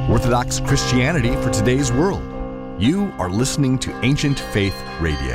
Orthodox Christianity for today's world. You are listening to Ancient Faith Radio.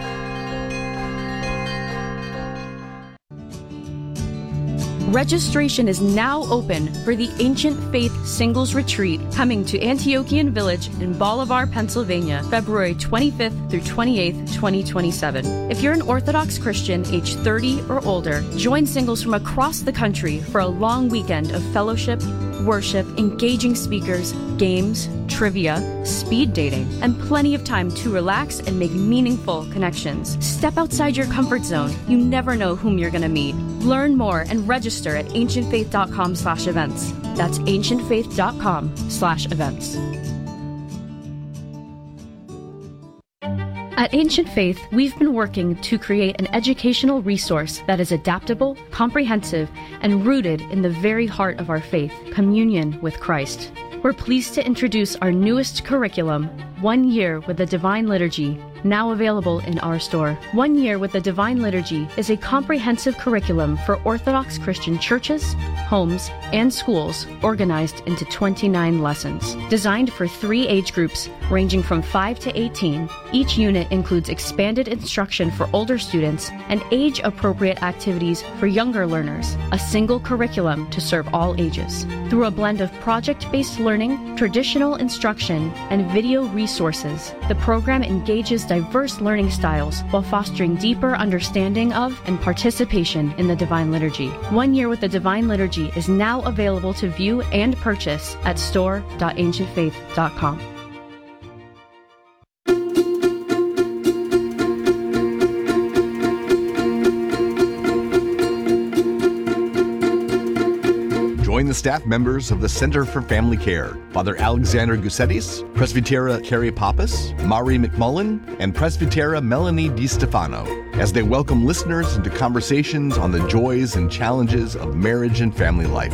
Registration is now open for the Ancient Faith Singles Retreat coming to Antiochian Village in Bolivar, Pennsylvania, February 25th through 28th, 2027. If you're an Orthodox Christian age 30 or older, join singles from across the country for a long weekend of fellowship, worship, engaging speakers, games, trivia, speed dating, and plenty of time to relax and make meaningful connections. Step outside your comfort zone. You never know whom you're going to meet. Learn more and register at ancientfaith.com/events. That's ancientfaith.com/events. At Ancient Faith, we've been working to create an educational resource that is adaptable, comprehensive, and rooted in the very heart of our faith, communion with Christ. We're pleased to introduce our newest curriculum, 1 Year with the Divine Liturgy, now available in our store. 1 Year with the Divine Liturgy is a comprehensive curriculum for Orthodox Christian churches, homes, and schools organized into 29 lessons. Designed for 3 age groups ranging from 5 to 18, each unit includes expanded instruction for older students and age-appropriate activities for younger learners, a single curriculum to serve all ages. Through a blend of project-based learning, traditional instruction, and video resources, the program engages diverse learning styles while fostering deeper understanding of and participation in the Divine Liturgy. 1 Year with the Divine Liturgy is now available to view and purchase at store.ancientfaith.com. Join the staff members of the Center for Family Care, Father Alexander Gusettis, Presbytera Carrie Pappas, Mari McMullen, and Presbytera Melanie DiStefano, as they welcome listeners into conversations on the joys and challenges of marriage and family life.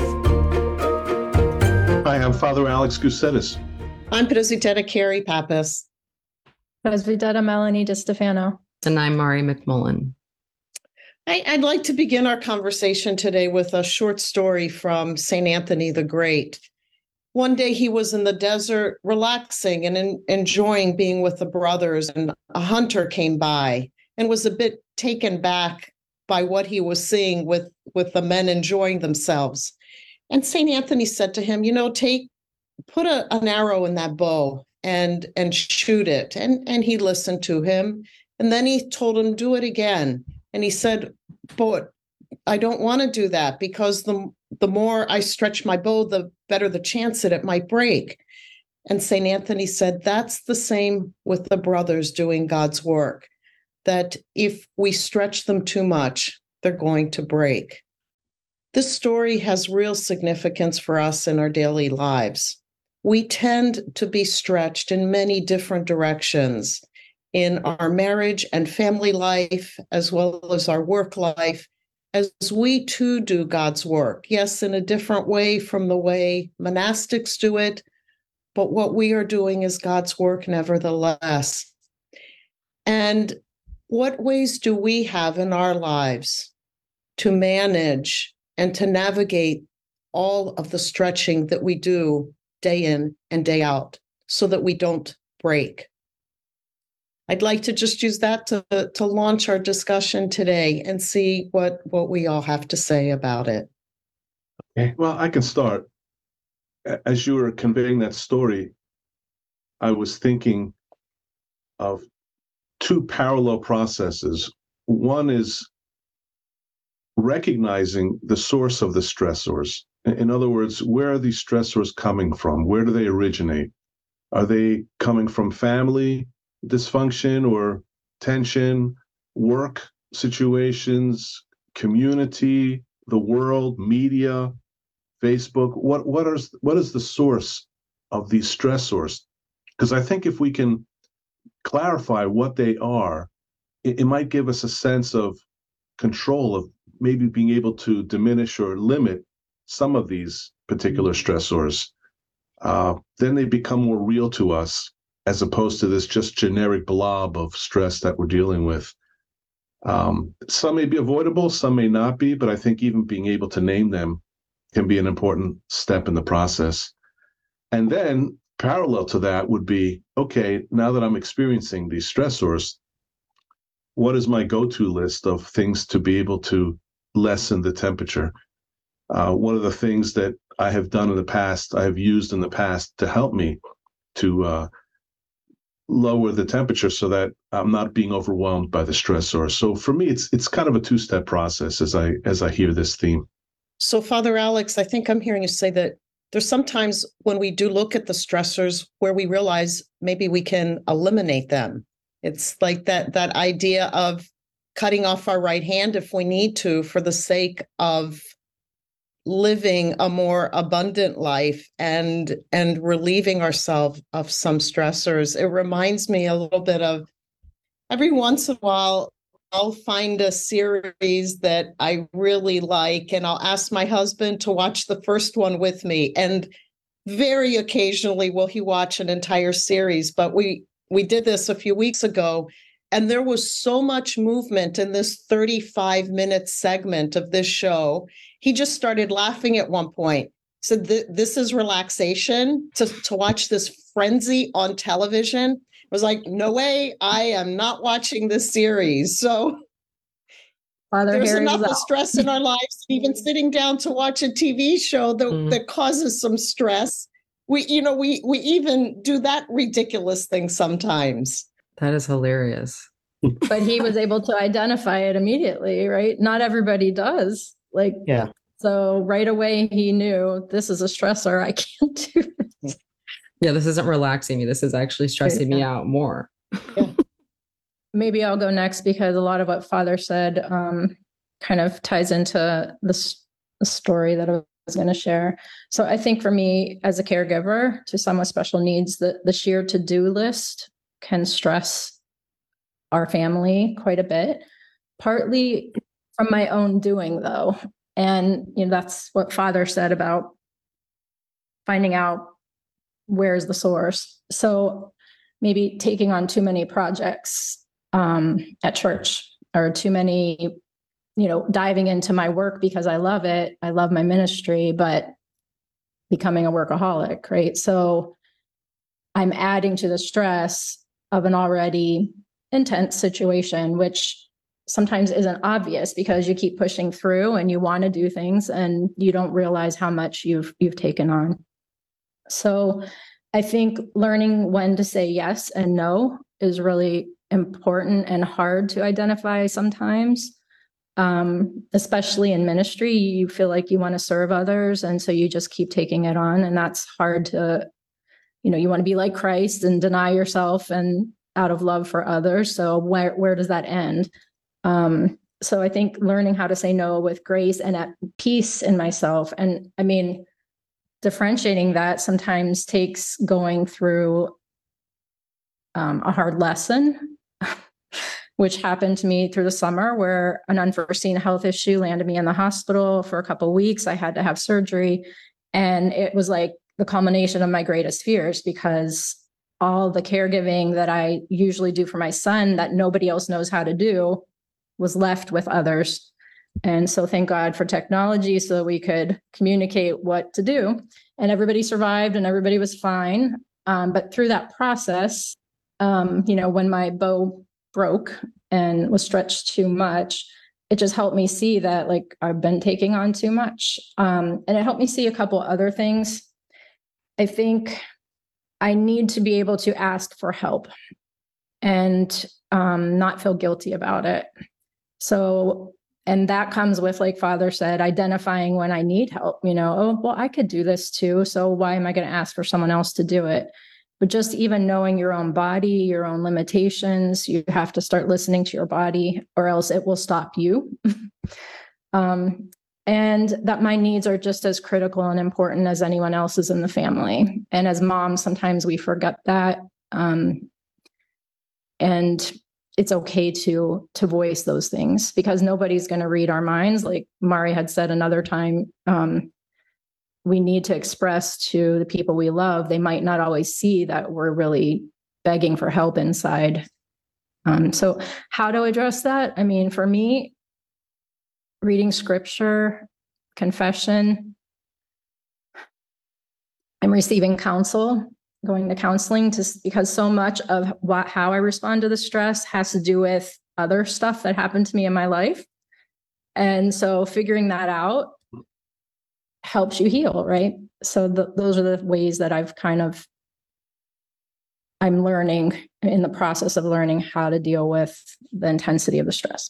Hi, I'm Father Alex Gusettis. I'm Presbytera Carrie Pappas. Presbytera Melanie DiStefano. And I'm Mari McMullen. I'd like to begin our conversation today with a short story from St. Anthony the Great. One day he was in the desert relaxing and enjoying being with the brothers, and a hunter came by and was a bit taken back by what he was seeing with the men enjoying themselves. And St. Anthony said to him, put an arrow in that bow and shoot it. And he listened to him. And then he told him, do it again. And he said, but I don't want to do that, because the more I stretch my bow, the better the chance that it might break. And St. Anthony said, that's the same with the brothers doing God's work, that if we stretch them too much, they're going to break. This story has real significance for us in our daily lives. We tend to be stretched in many different directions in our marriage and family life, as well as our work life, as we too do God's work. Yes, in a different way from the way monastics do it, but what we are doing is God's work nevertheless. And what ways do we have in our lives to manage and to navigate all of the stretching that we do day in and day out so that we don't break? I'd like to just use that to launch our discussion today and see what we all have to say about it. Okay. Well, I can start. As you were conveying that story, I was thinking of 2 parallel processes. One is recognizing the source of the stressors. In other words, where are these stressors coming from? Where do they originate? Are they coming from family dysfunction or tension, work situations, community, the world, media, Facebook? What is the source of these stressors? Because I think if we can clarify what they are, it might give us a sense of control, of maybe being able to diminish or limit some of these particular stressors. Then they become more real to us, as opposed to this just generic blob of stress that we're dealing with. Some may be avoidable, some may not be, but I think even being able to name them can be an important step in the process. And then parallel to that would be, okay, now that I'm experiencing these stressors, what is my go-to list of things to be able to lessen the temperature? One of the things that I have done in the past, I have used in the past to help me to lower the temperature so that I'm not being overwhelmed by the stressor. So for me, it's kind of a two-step process as I hear this theme. So, Father Alex, I think I'm hearing you say that there's sometimes when we do look at the stressors where we realize maybe we can eliminate them. It's like that idea of cutting off our right hand if we need to for the sake of living a more abundant life and relieving ourselves of some stressors. It reminds me a little bit of every once in a while, I'll find a series that I really like, and I'll ask my husband to watch the first one with me. And very occasionally will he watch an entire series. But we did this a few weeks ago, and there was so much movement in this 35-minute segment of this show. He just started laughing at one point. So this is relaxation to watch this frenzy on television. I was like, no way, I am not watching this series. So there's enough of stress in our lives. Even sitting down to watch a TV show that causes some stress. We even do that ridiculous thing sometimes. That is hilarious. But he was able to identify it immediately, right? Not everybody does. Yeah. So right away he knew this is a stressor. I can't do this. Yeah, this isn't relaxing me. This is actually stressing me out more. Yeah. Maybe I'll go next because a lot of what Father said kind of ties into the story that I was going to share. So I think for me as a caregiver to someone with special needs, the sheer to-do list can stress our family quite a bit, partly from my own doing though. And that's what Father said about finding out where's the source. So maybe taking on too many projects at church, or too many, diving into my work because I love it. I love my ministry, but becoming a workaholic, right? So I'm adding to the stress of an already intense situation, which sometimes isn't obvious because you keep pushing through and you want to do things and you don't realize how much you've taken on. So I think learning when to say yes and no is really important and hard to identify sometimes, especially in ministry. You feel like you want to serve others, and so you just keep taking it on, and that's hard to, you want to be like Christ and deny yourself and out of love for others. So where does that end? So I think learning how to say no with grace and at peace in myself. And I mean, differentiating that sometimes takes going through a hard lesson, which happened to me through the summer, where an unforeseen health issue landed me in the hospital for a couple of weeks. I had to have surgery. And it was like the culmination of my greatest fears, because all the caregiving that I usually do for my son that nobody else knows how to do was left with others. And so thank God for technology so we could communicate what to do. And everybody survived and everybody was fine. But through that process, when my bow broke and was stretched too much, it just helped me see that I've been taking on too much. And it helped me see a couple other things. I think I need to be able to ask for help and not feel guilty about it. So, and that comes with, like Father said, identifying when I need help, I could do this too. So why am I going to ask for someone else to do it? But just even knowing your own body, your own limitations, you have to start listening to your body or else it will stop you. And that my needs are just as critical and important as anyone else's in the family. And as moms, sometimes we forget that. And it's okay to voice those things because nobody's going to read our minds. Like Mari had said another time, we need to express to the people we love. They might not always see that we're really begging for help inside. So how to address that? I mean, for me, reading scripture, confession. I'm receiving counsel, going to counseling, because so much of how I respond to the stress has to do with other stuff that happened to me in my life. And so figuring that out helps you heal, right? So those are the ways that I'm learning, in the process of learning how to deal with the intensity of the stress.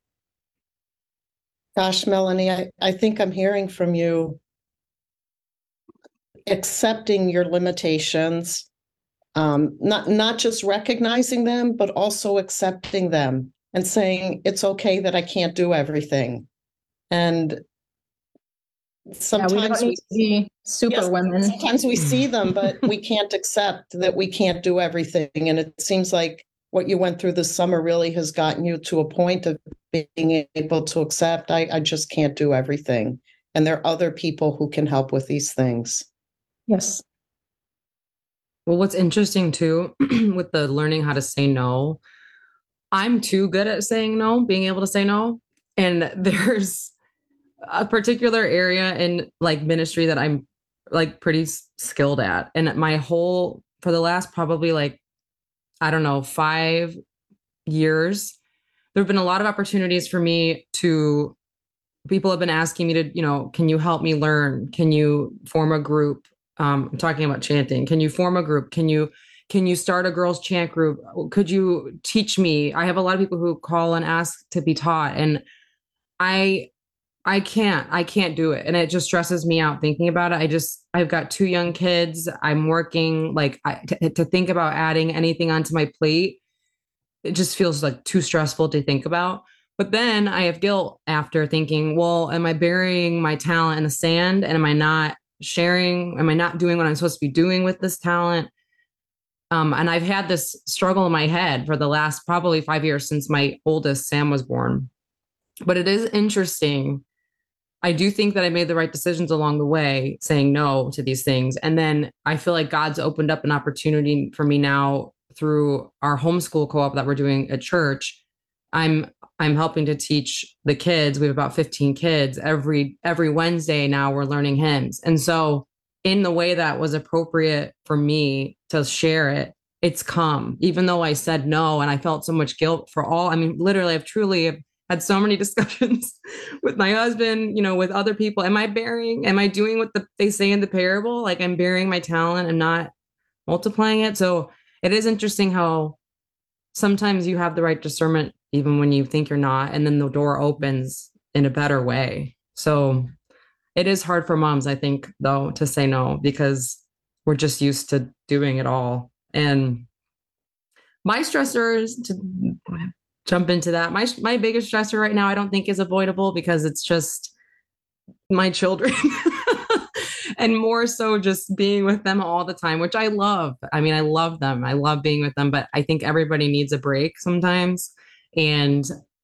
Gosh, Melanie, I think I'm hearing from you accepting your limitations, not just recognizing them, but also accepting them and saying it's okay that I can't do everything. And sometimes we don't need to be super women. Sometimes we see them, but we can't accept that we can't do everything. And it seems like what you went through this summer really has gotten you to a point of being able to accept, I just can't do everything. And there are other people who can help with these things. Yes. Well, what's interesting too, with the learning how to say no, I'm too good at saying no, being able to say no. And there's a particular area in like ministry that I'm like pretty skilled at. And for the last probably like, I don't know, 5 years, there've been a lot of opportunities for me people have been asking me to, can you help me learn? Can you form a group? I'm talking about chanting. Can you form a group? Can you start a girls' chant group? Could you teach me? I have a lot of people who call and ask to be taught, and I can't do it. And it just stresses me out thinking about it. I've got 2 young kids. I'm working to think about adding anything onto my plate. It just feels like too stressful to think about. But then I have guilt after thinking, well, am I burying my talent in the sand? And am I not sharing? Am I not doing what I'm supposed to be doing with this talent? And I've had this struggle in my head for the last probably 5 years since my oldest, Sam, was born. But it is interesting. I do think that I made the right decisions along the way, saying no to these things. And then I feel like God's opened up an opportunity for me now through our homeschool co-op that we're doing at church. I'm helping to teach the kids. We have about 15 kids every Wednesday now. We're learning hymns. And so in the way that was appropriate for me to share it, it's come, even though I said no. And I felt so much guilt literally, I've truly had so many discussions with my husband, with other people. Am I doing what they say in the parable? Like I'm burying my talent and not multiplying it. So it is interesting how sometimes you have the right discernment even when you think you're not, and then the door opens in a better way. So it is hard for moms, I think, though, to say no, because we're just used to doing it all. And my stressors, to jump into that, my biggest stressor right now, I don't think is avoidable, because it's just my children. And more so just being with them all the time, which I love. I mean, I love them. I love being with them, but I think everybody needs a break sometimes. And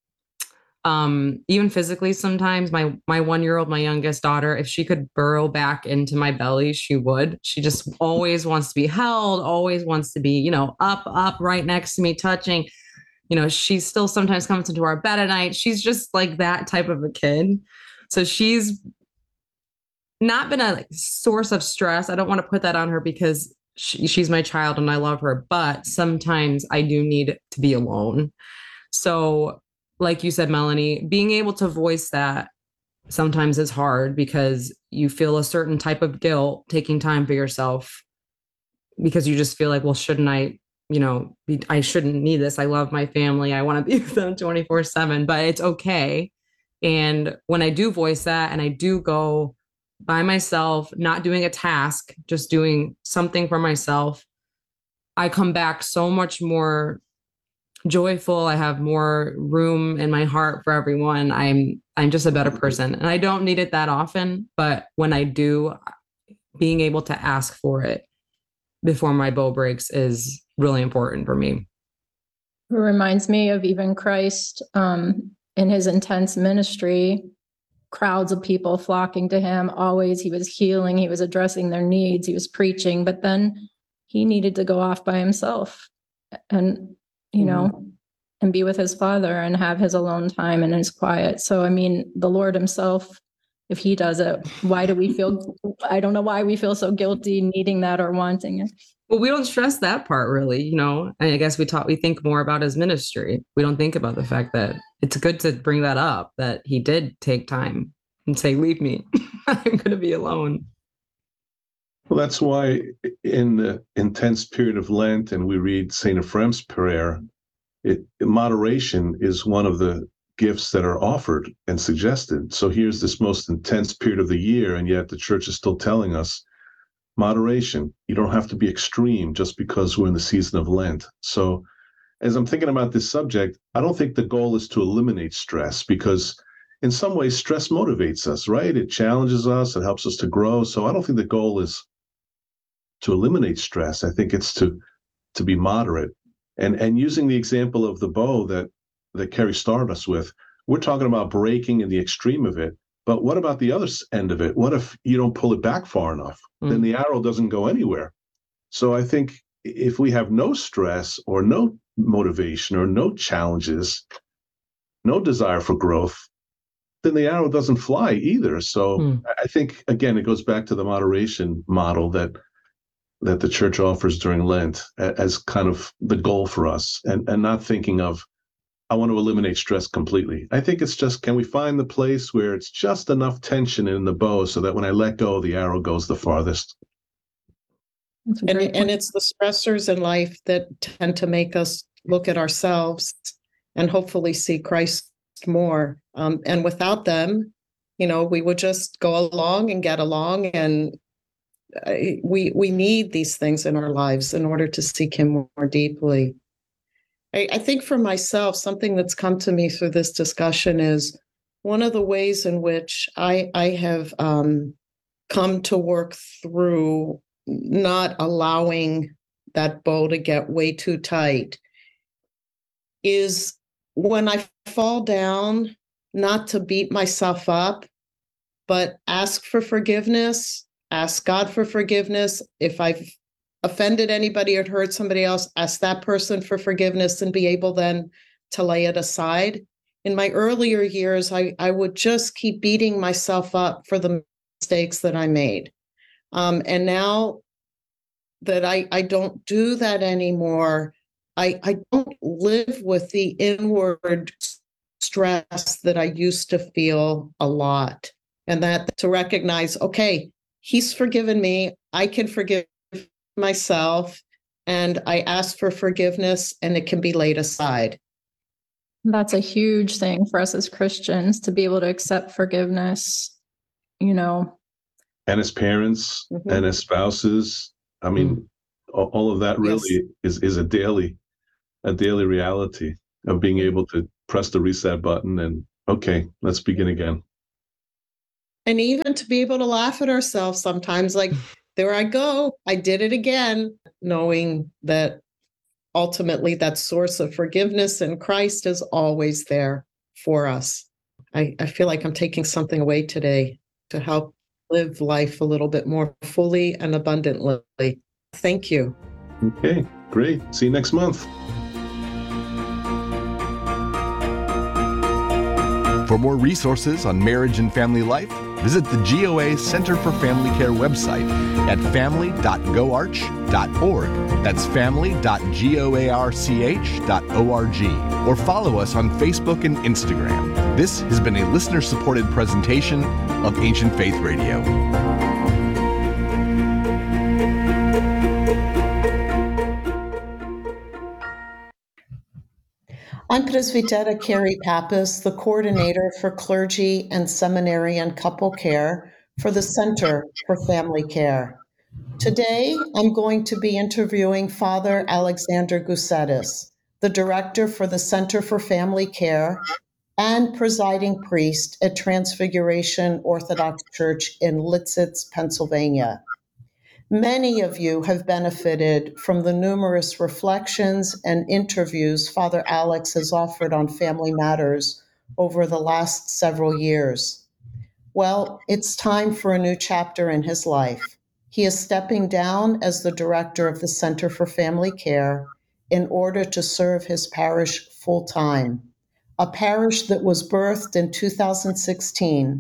even physically sometimes, my 1-year-old, my youngest daughter, if she could burrow back into my belly, she would. She just always wants to be held, always wants to be, up right next to me, touching. She still sometimes comes into our bed at night. She's just like that type of a kid. So she's not been a source of stress. I don't want to put that on her, because she's my child and I love her, but sometimes I do need to be alone. So like you said, Melanie, being able to voice that sometimes is hard, because you feel a certain type of guilt taking time for yourself, because you just feel like, well, shouldn't I, I shouldn't need this. I love my family. I want to be with them 24/7, but it's okay. And when I do voice that, and I do go by myself, not doing a task, just doing something for myself, I come back so much more joyful. I have more room in my heart for everyone. I'm just a better person, and I don't need it that often, but when I do, being able to ask for it before my bow breaks is really important for me. It reminds me of even Christ in his intense ministry, crowds of people flocking to him. Always, he was healing, he was addressing their needs, he was preaching, but then he needed to go off by himself and, and be with his Father and have his alone time and his quiet. So, I mean, the Lord himself if he does it, why do we feel, I don't know why we feel so guilty needing that or wanting it. Well, we don't stress that part really, And I guess we think more about his ministry. We don't think about the fact that it's good to bring that up, that he did take time and say, leave me, I'm going to be alone. Well, that's why in the intense period of Lent, and we read St. Ephraim's prayer, moderation is one of the gifts that are offered and suggested. So here's this most intense period of the year, and yet the church is still telling us moderation. You don't have to be extreme just because we're in the season of Lent. So as I'm thinking about this subject, I don't think the goal is to eliminate stress, because in some ways stress motivates us, right? It challenges us, it helps us to grow. So I don't think the goal is to eliminate stress. I think it's to be moderate. And using the example of the bow that Carrie started us with, we're talking about breaking in the extreme of it. But what about the other end of it? What if you don't pull it back far enough? Then the arrow doesn't go anywhere. So I think if we have no stress or no motivation or no challenges, no desire for growth, then the arrow doesn't fly either. So I think, again, it goes back to the moderation model that the church offers during Lent as kind of the goal for us, and not thinking of, I want to eliminate stress completely. I think it's just, can we find the place where it's just enough tension in the bow so that when I let go, the arrow goes the farthest? And it's the stressors in life that tend to make us look at ourselves and hopefully see Christ more. And without them, we would just go along and get along. And we need these things in our lives in order to seek him more deeply. I think for myself, something that's come to me through this discussion is one of the ways in which I have come to work through not allowing that bow to get way too tight is when I fall down, not to beat myself up, but ask for forgiveness, ask God for forgiveness. If I've offended anybody or hurt somebody else, ask that person for forgiveness and be able then to lay it aside. In my earlier years, I would just keep beating myself up for the mistakes that I made. And now that I don't do that anymore, I don't live with the inward stress that I used to feel a lot. And that to recognize, okay, he's forgiven me, I can forgive myself, and I ask for forgiveness, and it can be laid aside. That's a huge thing for us as Christians, to be able to accept forgiveness, And as parents and as spouses, I mean, all of that really is a daily reality of being able to press the reset button and, okay, let's begin again. And even to be able to laugh at ourselves sometimes, like, there I go, I did it again, knowing that ultimately that source of forgiveness in Christ is always there for us. I feel like I'm taking something away today to help live life a little bit more fully and abundantly. Thank you. Okay, great. See you next month. For more resources on marriage and family life, visit the GOA Center for Family Care website at family.goarch.org. That's family.goarch.org. Or follow us on Facebook and Instagram. This has been a listener-supported presentation of Ancient Faith Radio. I'm Presbytera Carrie Pappas, the coordinator for clergy and seminary and couple care for the Center for Family Care. Today, I'm going to be interviewing Father Alexander Gusetis, the director for the Center for Family Care and presiding priest at Transfiguration Orthodox Church in Lititz, Pennsylvania. Many of you have benefited from the numerous reflections and interviews Father Alex has offered on family matters over the last several years. Well, it's time for a new chapter in his life. He is stepping down as the director of the Center for Family Care in order to serve his parish full-time, a parish that was birthed in 2016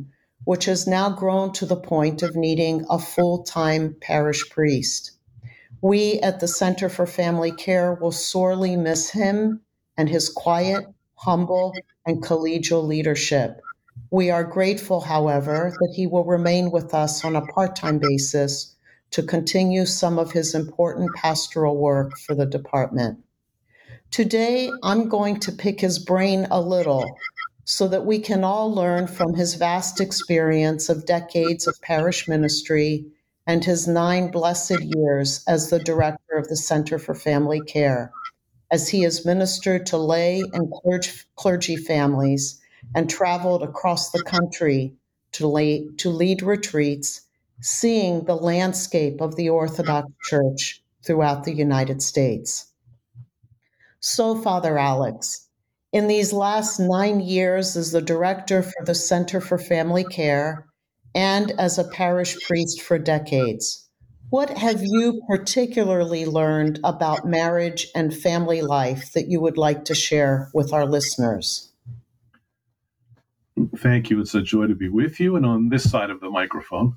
which has now grown to the point of needing a full-time parish priest. We at the Center for Family Care will sorely miss him and his quiet, humble, and collegial leadership. We are grateful, however, that he will remain with us on a part-time basis to continue some of his important pastoral work for the department. Today, I'm going to pick his brain a little so that we can all learn from his vast experience of decades of parish ministry and his 9 blessed years as the director of the Center for Family Care, as he has ministered to lay and clergy families and traveled across the country to lead retreats, seeing the landscape of the Orthodox Church throughout the United States. So, Father Alex, in these last 9 years as the director for the Center for Family Care and as a parish priest for decades, what have you particularly learned about marriage and family life that you would like to share with our listeners? Thank you. It's a joy to be with you and on this side of the microphone.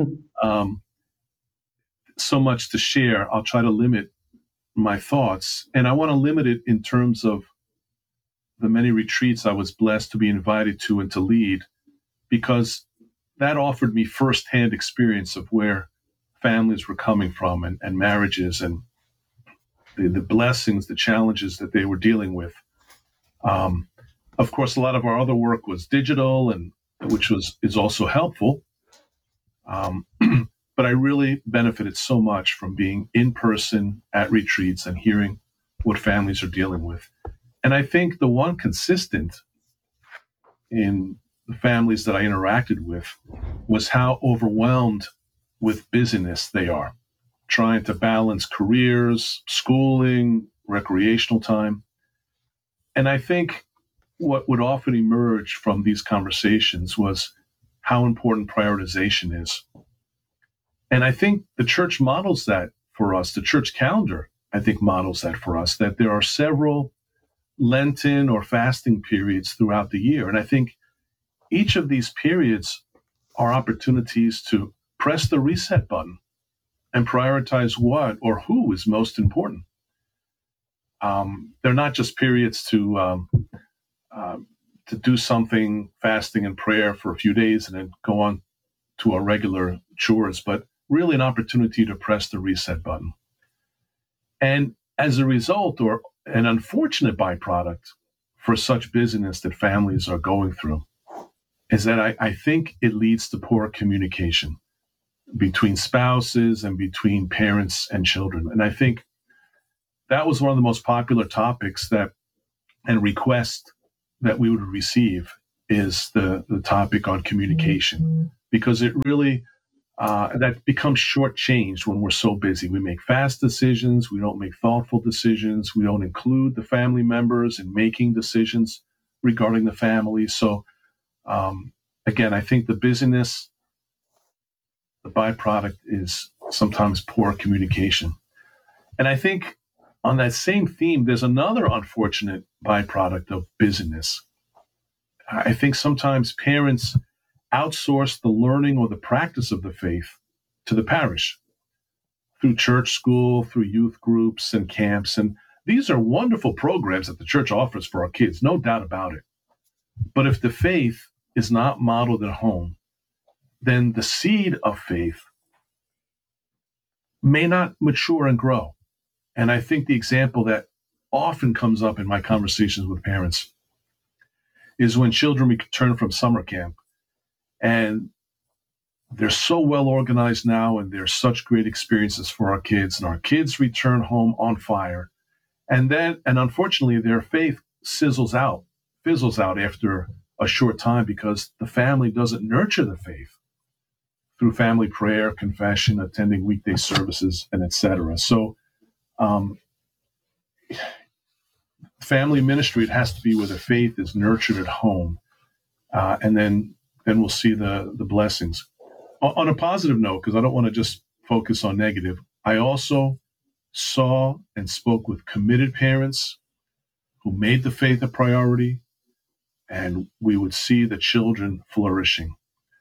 So much to share. I'll try to limit my thoughts, and I want to limit it in terms of the many retreats I was blessed to be invited to and to lead, because that offered me firsthand experience of where families were coming from and marriages and the blessings, the challenges that they were dealing with. Of course, a lot of our other work was digital, and which is also helpful. But I really benefited so much from being in person at retreats and hearing what families are dealing with. And I think the one consistent in the families that I interacted with was how overwhelmed with busyness they are, trying to balance careers, schooling, recreational time. And I think what would often emerge from these conversations was how important prioritization is. And I think the church models that for us. The church calendar, I think, models that for us, that there are several Lenten or fasting periods throughout the year. And I think each of these periods are opportunities to press the reset button and prioritize what or who is most important. They're not just periods to do something, fasting and prayer for a few days and then go on to our regular chores, but really an opportunity to press the reset button. And as a result, or an unfortunate byproduct for such busyness that families are going through, is that I think it leads to poor communication between spouses and between parents and children. And I think that was one of the most popular topics and requests that we would receive is the topic on communication, because it really, that becomes shortchanged when we're so busy. We make fast decisions. We don't make thoughtful decisions. We don't include the family members in making decisions regarding the family. So again, I think the busyness, the byproduct is sometimes poor communication. And I think on that same theme, there's another unfortunate byproduct of busyness. I think sometimes parents outsource the learning or the practice of the faith to the parish through church school, through youth groups and camps. And these are wonderful programs that the church offers for our kids, no doubt about it. But if the faith is not modeled at home, then the seed of faith may not mature and grow. And I think the example that often comes up in my conversations with parents is when children return from summer camp, and they're so well organized now, and they're such great experiences for our kids, and our kids return home on fire. And unfortunately, their faith fizzles out after a short time because the family doesn't nurture the faith through family prayer, confession, attending weekday services, and etc. So family ministry, it has to be where the faith is nurtured at home, and then we'll see the blessings. On a positive note, because I don't want to just focus on negative, I also saw and spoke with committed parents who made the faith a priority, and we would see the children flourishing.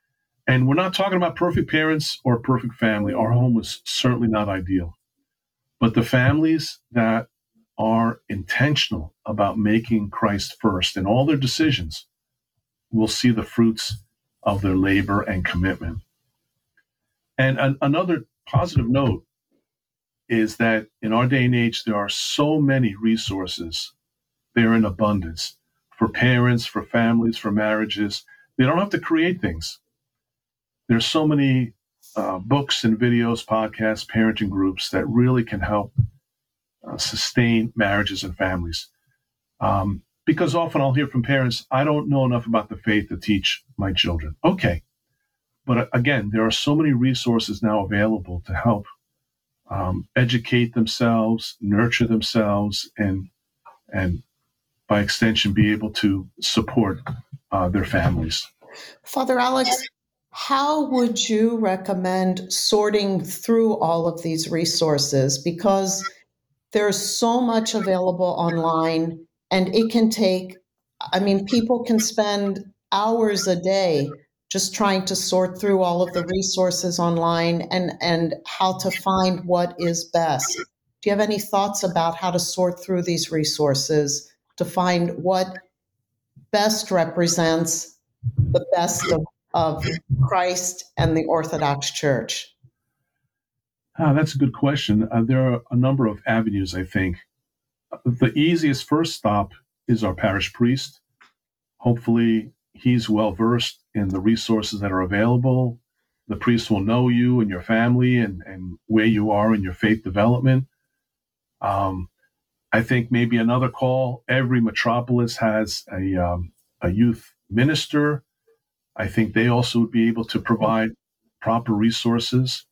And we're not talking about perfect parents or a perfect family. Our home was certainly not ideal. But the families that are intentional about making Christ first in all their decisions will see the fruits of their labor and commitment. And another positive note is that in our day and age, there are so many resources. They're in abundance for parents, for families, for marriages. They don't have to create things. There's so many books and videos, podcasts, parenting groups that really can help sustain marriages and families. Because often I'll hear from parents, I don't know enough about the faith to teach my children. Okay. But again, there are so many resources now available to help educate themselves, nurture themselves, and by extension, be able to support their families. Father Alex, how would you recommend sorting through all of these resources? Because there's so much available online, and it can take, people can spend hours a day just trying to sort through all of the resources online and how to find what is best. Do you have any thoughts about how to sort through these resources to find what best represents the best of Christ and the Orthodox Church? That's a good question. There are a number of avenues, I think. The easiest first stop is our parish priest. Hopefully, he's well versed in the resources that are available. The priest will know you and your family and where you are in your faith development. I think maybe another call, every metropolis has a youth minister. I think they also would be able to provide proper resources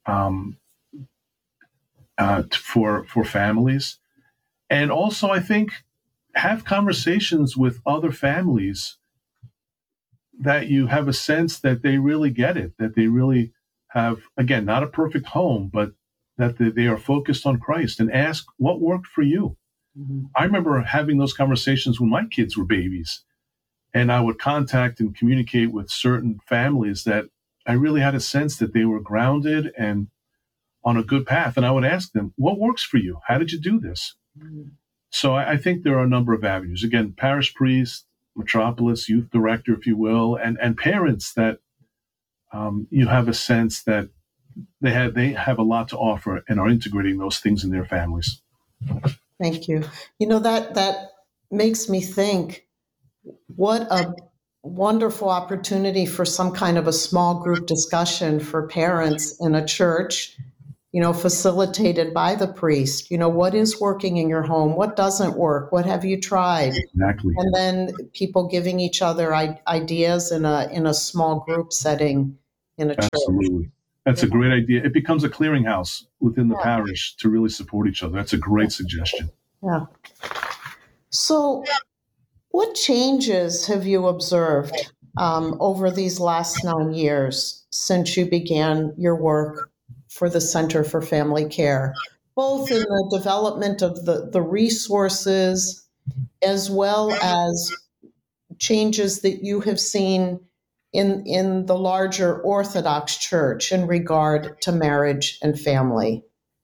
for families. And also, I think, have conversations with other families that you have a sense that they really get it, that they really have, again, not a perfect home, but that they are focused on Christ, and ask what worked for you. Mm-hmm. I remember having those conversations when my kids were babies, and I would contact and communicate with certain families that I really had a sense that they were grounded and on a good path. And I would ask them, what works for you? How did you do this? Mm-hmm. So I think there are a number of avenues. Again, parish priest, metropolis, youth director, if you will, and parents that you have a sense that they have a lot to offer and are integrating those things in their families. Thank you. That makes me think, what a wonderful opportunity for some kind of a small group discussion for parents in a church, facilitated by the priest. What is working in your home? What doesn't work? What have you tried? Exactly. And then people giving each other ideas in a small group setting in a church. Absolutely. That's a great idea. It becomes a clearinghouse within the parish to really support each other. That's a great suggestion. Yeah. So what changes have you observed over these last 9 years since you began your work for the Center for Family Care, both in the development of the resources as well as changes that you have seen in the larger Orthodox Church in regard to marriage and family?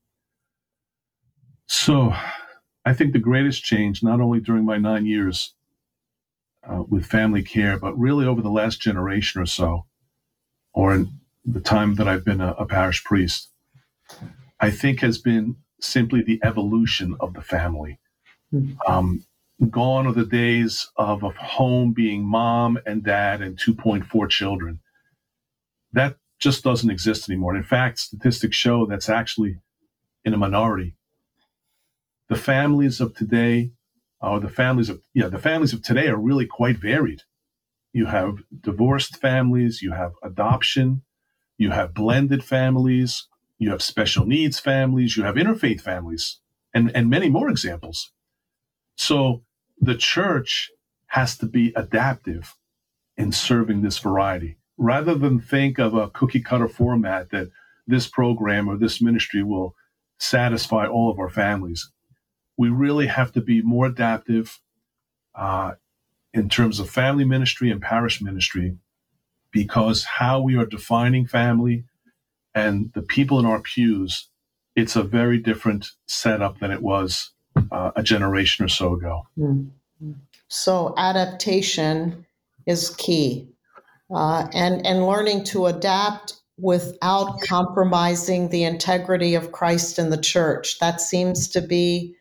So I think the greatest change, not only during my 9 years with family care, but really over the last generation or so, or in the time that I've been a parish priest, I think has been simply the evolution of the family. Gone are the days of a home being mom and dad and 2.4 children. That just doesn't exist anymore. In fact, statistics show that's actually in a minority. The families of today, the families of today are really quite varied. You have divorced families, you have adoption, you have blended families, you have special needs families, you have interfaith families, and many more examples. So the church has to be adaptive in serving this variety, rather than think of a cookie cutter format that this program or this ministry will satisfy all of our families. We really have to be more adaptive in terms of family ministry and parish ministry, because how we are defining family and the people in our pews, it's a very different setup than it was a generation or so ago. So adaptation is key, and learning to adapt without compromising the integrity of Christ and the church. That seems to be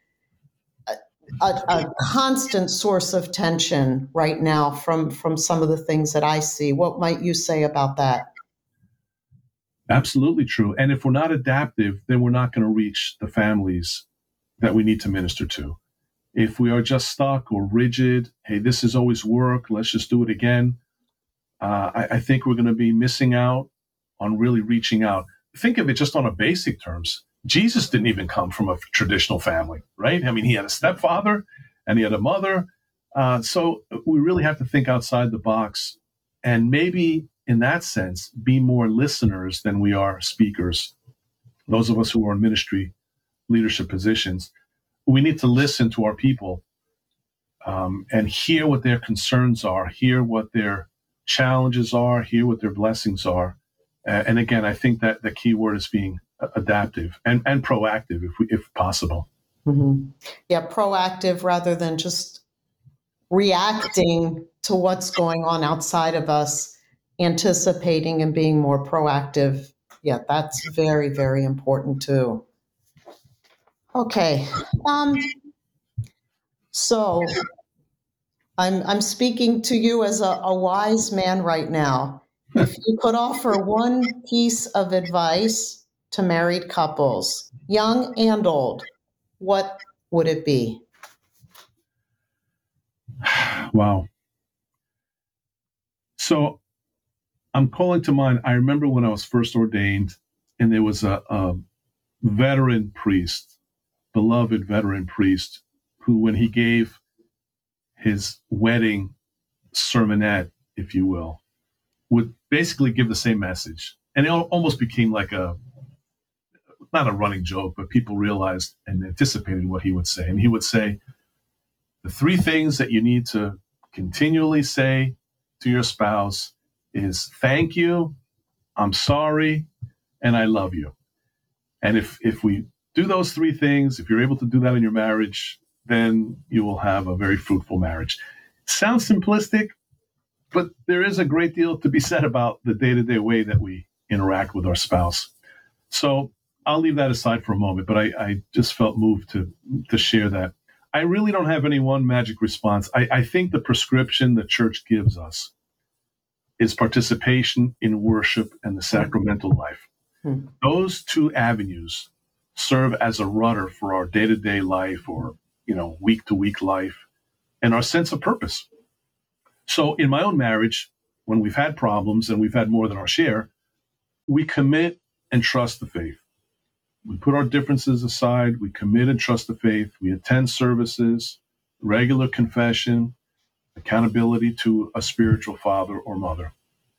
a constant source of tension right now from some of the things that I see. What might you say about that? Absolutely true. And if we're not adaptive, then we're not going to reach the families that we need to minister to. If we are just stuck or rigid, hey, this has always worked, let's just do it again, I think we're going to be missing out on really reaching out. Think of it just on a basic terms. Jesus didn't even come from a traditional family, right? I mean, he had a stepfather and he had a mother. So we really have to think outside the box and maybe in that sense, be more listeners than we are speakers. Those of us who are in ministry leadership positions, we need to listen to our people and hear what their concerns are, hear what their challenges are, hear what their blessings are. And again, I think that the key word is being adaptive and proactive if possible. Mm-hmm. Yeah, proactive rather than just reacting to what's going on outside of us, anticipating and being more proactive. Yeah, that's very, very important too. Okay. So I'm speaking to you as a wise man right now. If you could offer one piece of advice to married couples, young and old, what would it be? Wow. So I'm calling to mind, I remember when I was first ordained, and there was a veteran priest, beloved veteran priest, who, when he gave his wedding sermonette, if you will, would basically give the same message. And it almost became like not a running joke, but people realized and anticipated what he would say. And he would say, the three things that you need to continually say to your spouse is thank you, I'm sorry, and I love you. And if we do those three things, if you're able to do that in your marriage, then you will have a very fruitful marriage. Sounds simplistic, but there is a great deal to be said about the day-to-day way that we interact with our spouse. So I'll leave that aside for a moment, but I just felt moved to share that. I really don't have any one magic response. I think the prescription the church gives us is participation in worship and the sacramental life. Those two avenues serve as a rudder for our day-to-day life or, week-to-week life and our sense of purpose. So in my own marriage, when we've had problems and we've had more than our share, we commit and trust the faith. We put our differences aside. We commit and trust the faith. We attend services, regular confession, accountability to a spiritual father or mother.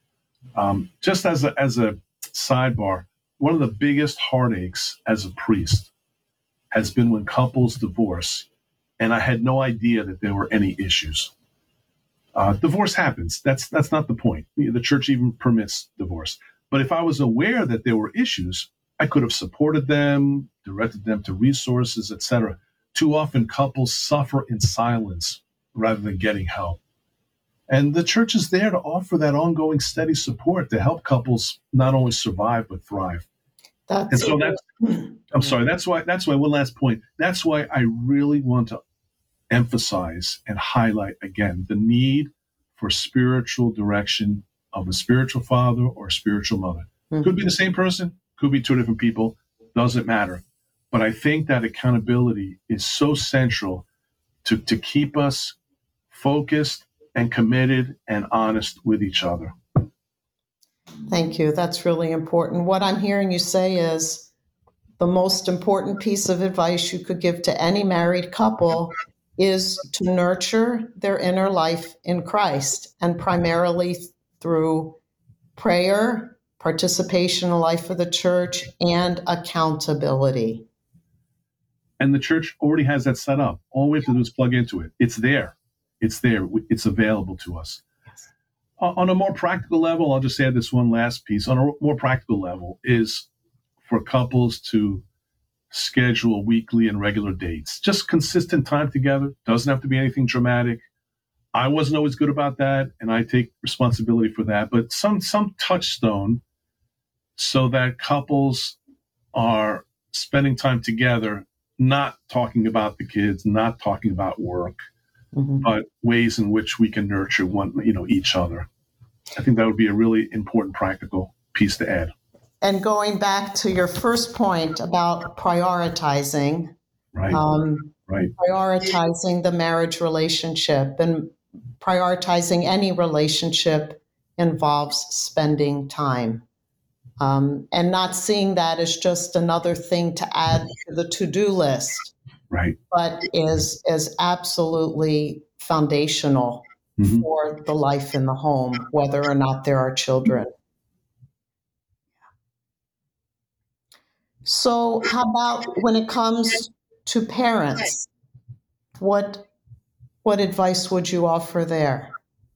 Just as a sidebar, one of the biggest heartaches as a priest has been when couples divorce, and I had no idea that there were any issues. Divorce happens. That's not the point. The church even permits divorce. But if I was aware that there were issues, I could have supported them, directed them to resources, etc. Too often couples suffer in silence rather than getting help. And the church is there to offer that ongoing steady support to help couples not only survive, but thrive. That's why, one last point. That's why I really want to emphasize and highlight again the need for spiritual direction of a spiritual father or spiritual mother. Could be the same person, could be two different people, doesn't matter. But I think that accountability is so central to keep us focused and committed and honest with each other. Thank you. That's really important. What I'm hearing you say is the most important piece of advice you could give to any married couple is to nurture their inner life in Christ, and primarily through prayer, participation in the life of the church, and accountability. And the church already has that set up. All we have to do is plug into it. It's there. It's available to us. On a more practical level, I'll just add this one last piece. On a more practical level is for couples to schedule weekly and regular dates, just consistent time together. Doesn't have to be anything dramatic. I wasn't always good about that, and I take responsibility for that, but some touchstone so that couples are spending time together, not talking about the kids, not talking about work, but ways in which we can nurture each other. I think that would be a really important practical piece to add. And going back to your first point about prioritizing, Right. Right. prioritizing the marriage relationship, and prioritizing any relationship involves spending time. And not seeing that as just another thing to add to the to-do list, Right. but is absolutely foundational for the life in the home, whether or not there are children. So how about when it comes to parents? What advice would you offer there?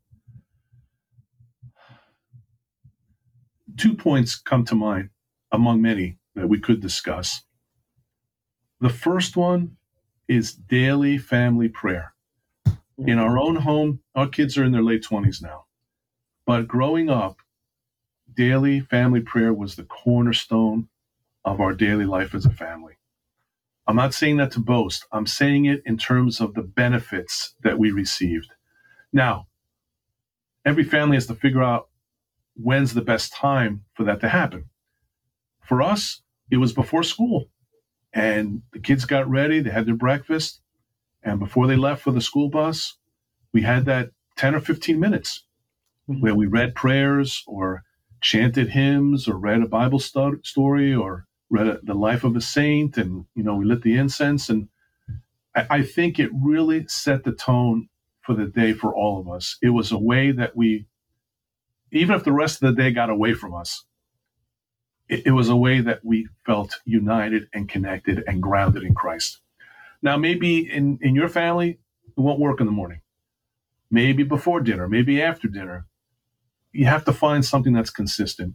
2 points come to mind among many that we could discuss. The first one is daily family prayer. In our own home, our kids are in their late 20s now, but growing up, daily family prayer was the cornerstone of our daily life as a family. I'm not saying that to boast. I'm saying it in terms of the benefits that we received. Now, every family has to figure out when's the best time for that to happen. For us, it was before school, and the kids got ready, they had their breakfast, and before they left for the school bus, we had that 10 or 15 minutes where we read prayers or chanted hymns or read a Bible story or read the life of a saint, and we lit the incense. And I think it really set the tone for the day for all of us. It was a way that we, even if the rest of the day got away from us, it was a way that we felt united and connected and grounded in Christ. Now, maybe in your family, it won't work in the morning. Maybe before dinner, maybe after dinner. You have to find something that's consistent.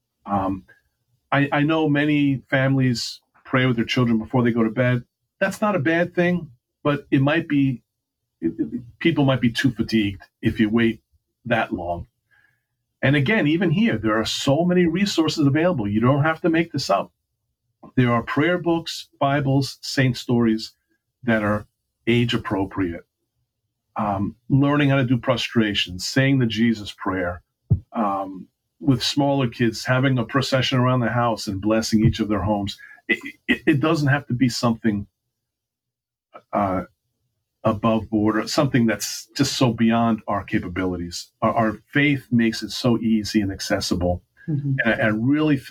I know many families pray with their children before they go to bed. That's not a bad thing, but it might be, people might be too fatigued if you wait that long. And again, even here, there are so many resources available. You don't have to make this up. There are prayer books, Bibles, saint stories that are age appropriate. Learning how to do prostration, saying the Jesus prayer. With smaller kids, having a procession around the house and blessing each of their homes. It doesn't have to be something above board or something that's just so beyond our capabilities. Our faith makes it so easy and accessible. And I really